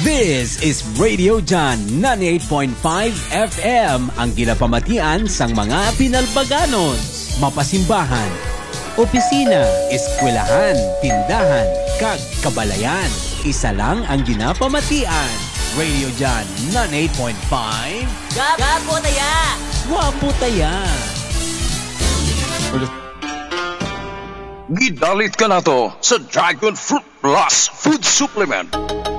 This is Radio John 98.5 FM, ang ginapamatian sang mga pinalbaganon, mapasimbahan, opisina, eskwelahan, tindahan, kag kabalayan. Isa lang ang ginapamatian. Radio John 98.5. Gapo taya! Wapo taya! Gidalit ka na to sa Dragon Fruit Plus Food Supplement.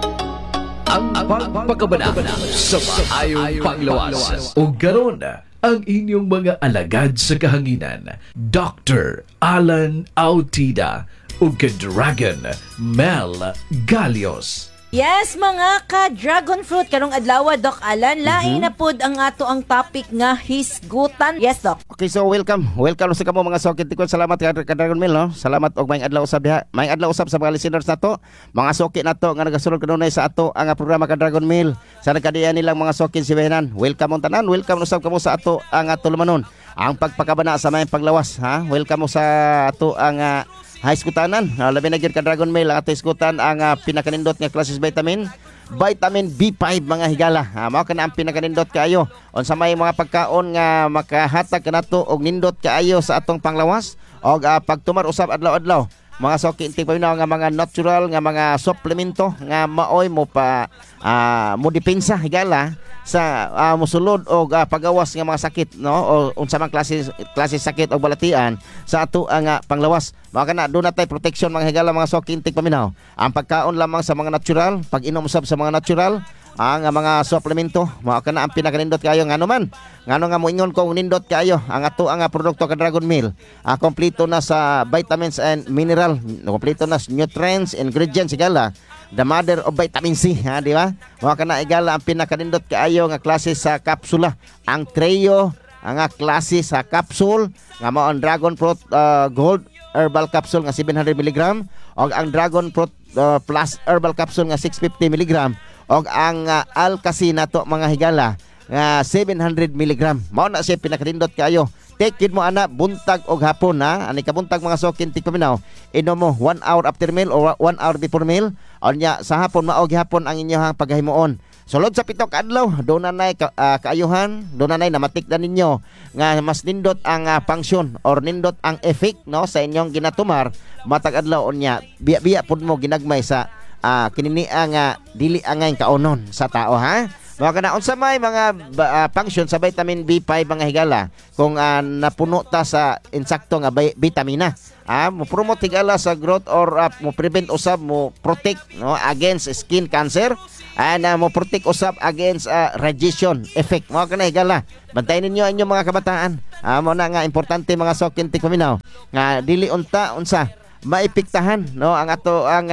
Ang pagpakabanana sa maayong panglawas. O garon ang inyong mga alagad sa kahanginan, Dr. Alan Autida o Dragon Mel Galios. Yes, mga ka-dragon fruit, karong adlaw, Doc Alan, lain na pod ang ato ang topic nga hisgutan. Yes, Doc. Okay, so welcome sa kamo mga sokit tikon. Salamat ka Dragon Mill, no? Salamat og maayong adlaw usab diha. Maayong adlaw usab sa mga listeners nato, mga sokit nato nga nagasulod kanunay sa ato ang programa ka Dragon Mill. Sa nagkadiyan nilang mga sokit sibayanan. Welcome on tanan, welcome usab kamo sa ato ang tulumanon. Ang pagpakabana sa maayong panglawas, ha? Welcome mo sa ato ang hiskutanan. Labi na gyud ka Dragon Mill ang ato hisgutan ang pinakanindot nga klases vitamin B5 mga higala. Mao kana ang pinakanindot kaayo. Unsa may mga pagkaon nga makahatag kanato og nindot kaayo sa atong panglawas og pagtumar usab adlaw-adlaw. Mga sokinting paminaw nga mga natural nga mga suplemento nga maoy mo pa mo depensa higala sa mosulod og pagawas nga mga sakit, no, o unsa man klase sakit o balatian sa ato ang panglawas. Mao kana do natay protection mga higala mga sokinting paminaw. Ang pagkaon lamang sa mga natural, pag-inom usab sa mga natural, ang mga suplemento, mao kana ang pinakanindot kayo ngano man. Ngano nga moingon ko nindot kayo ang ato ang produkto ka Dragon Mill. Kompleto na sa vitamins and mineral, kompleto na sa nutrients, ingredients higala. The mother of vitamin C, ha, di ba? Mao kana igala ang pinakanindot kaayo nga klase sa kapsula. Ang Treo, ang klase sa capsule nga mao ang Dragon Fruit Gold Herbal Capsule nga 700 mg og ang Dragon Fruit Plus Herbal Capsule nga 650 mg og ang Alkasi nato mga higala nga 700 mg. Mao na siya pinakanindot kaayo. Take mo ana buntag og hapon, ha. Ani ka buntag mga sokin tik paminaw. Inom mo 1 hour after meal or 1 hour before meal. Onya sa hapon mao gihapon ang inyong paghimuon. Sulod sa pito ka adlaw, do na nay kaayuhan, do na nay namatikdan ninyo nga mas nindot ang function or nindot ang effect, no, sa inyong ginatumar matag adlaw unya. Biya pud mo ginagmay sa kinini ang dili angay kaonon sa tao, ha. Mga kana unsa may mga function sa vitamin B5 mga higala kung napuno ta sa insakto nga vitamina. Mo promote higala sa growth or mo prevent usab mo protect, no, against skin cancer and mo protect usab against radiation effect. Mga kana higala. Bantayan ninyo ang inyong mga kabataan. Mo na nga importante mga sokintik paminaw nga dili unta unsa maipiktahan, no, ang ato ang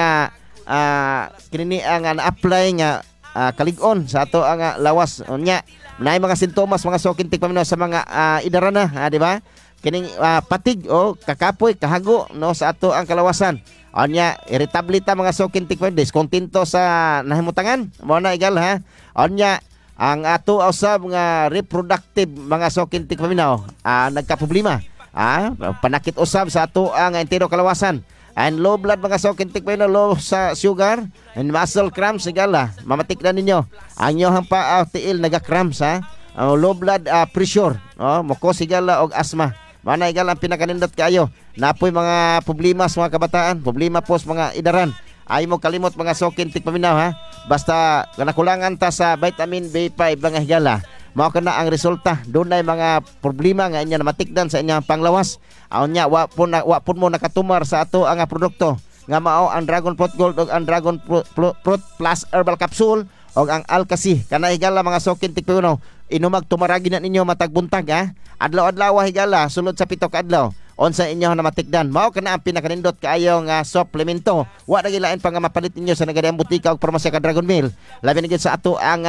kinini ang na-apply nga kalig-on sa ato ang lawas unya. Nay mga sintomas mga sokintik paminaw sa mga idarana, di ba? Kining patig o kakapoy, kahago, no, sa ato ang kalawasan. Unya irritable ta mga sokintik paminaw, discontento sa nahimutangan. Mao na igal, ha. Unya ang ato usab nga reproductive mga sokintik paminaw nagkaproblema. Panakit usab sa ato ang entero kalawasan. And low blood mga sokintik paminaw, low sa sugar and muscle cramps igala. Mamatik na ninyo ang inyong tiil naga-cramps, ha. Low blood pressure, mukos igala og asthma. Mana igala ang pinakanindot kaayo. Napoy mga problema sa mga kabataan, problema po sa mga idaran. Ay mo kalimot mga sokintik paminaw, ha. Basta nakulangan ta sa vitamin B5 mga higala, mao kana ang resulta. Dunay mga problema nga inya namatikdan sa inyong panglawas. Nya wa pun mo nakatumar sa ato ang produkto nga mao ang Dragon Fruit Gold ug ang Dragon Fruit Plus Herbal Capsule og ang Alkasi. Kana higala mga sokintik paminaw, inumag tumaragi na ninyo matag buntag, ha. Adlaw-adlaw higala sulod sa pito ka adlaw onsa inyo namatikdan. Mao kana ang pinakanindot kaayo nga suplemento. Wa na gilain pa nga mapalit ninyo sa nagadiang butika ug parmasya ka Dragon Mill. Labi na gyud sa ato ang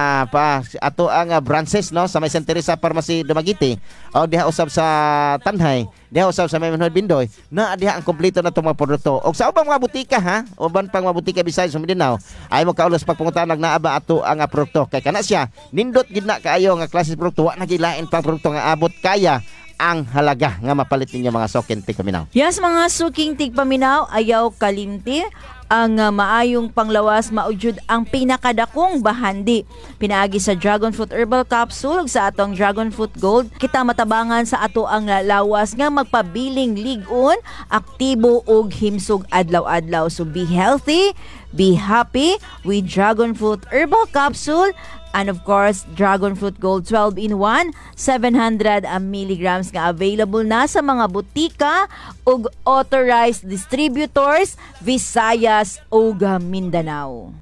branches, no, sa may Santa Teresa Pharmacy Dumaguete o diha usab sa Tanhay, diha usab sa may Manuel Bindoy, na diha ang kompleto na itong mga produkto. O sa ubang mga butika, ha, uban pang mga butika besides sa Mindanao, ay mo kaulos pagpangutanag na aba ato ang produkto. Kay kana siya nindot gid na kaayo nga klase produkto, wa na gilain pa produkto nga abot kaya ang halaga nga mapalit ninyo mga suking tigpaminaw. Yes, mga suking tigpaminaw, ayaw kalimti. ang maayong panglawas maujud ang pinakadakong bahandi. Pinaagi sa Dragon Fruit Herbal Capsule ug sa atong Dragon Fruit Gold, kita matabangan sa ato ang lawas nga magpabiling ligon, aktibo ug himsog adlaw-adlaw. So be healthy, be happy with Dragon Fruit Herbal Capsule. And of course, Dragon Fruit Gold 12-in-1, 700 milligrams nga available na sa mga butika ug authorized distributors Visayas ug Mindanao.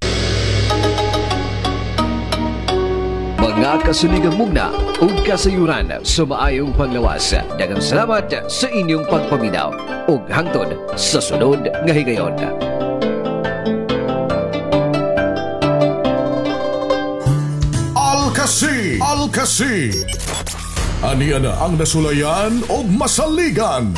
Mga kasuligang mugna ug kasayuran sa maayong panglawas. Daghang salamat sa inyong pagpaminaw ug hangtod sa sunod nga higayon. Alkasi. Aniya na ang nasulayan o masaligan.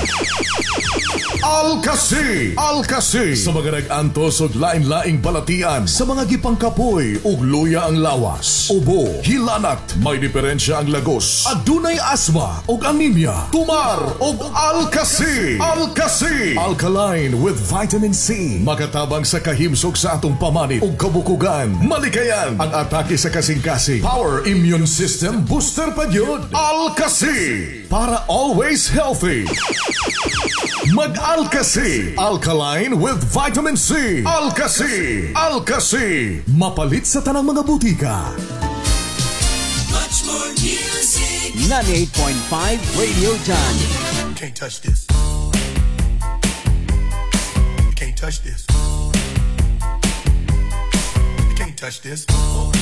Alkasi. Sa mga nag-antos og lain-laing balatian, sa mga gipangkapoy ug luya ang lawas, ubo, hilanat, may diferensya ang lagos, adunay asma ug anemia, tumar ug alkasi. Alkaline with vitamin C. Makatabang sa kahimsog sa atong pamanit ug kabukugan. Malikayan ang atake sa kasing-kasing. Power immune system booster pa yun. Alkasi. Para always healthy. Mag-Alkasi. Alkaline with vitamin C. Alkasi. Mapalit sa tanang mga butika. Much more music. 98.5 Radio John. You can't touch this. You can't touch this. You can't touch this.